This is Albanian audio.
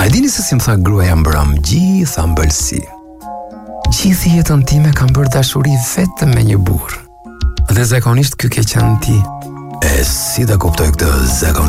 A e dini se si më tha gruaja mbram gjitha ëmbëlsi? Gjithë jetën time kam bërë dashuri vetëm me një burr. Dhe zakonisht ky ke qenë ti. E si ta kuptoj këtë zakon?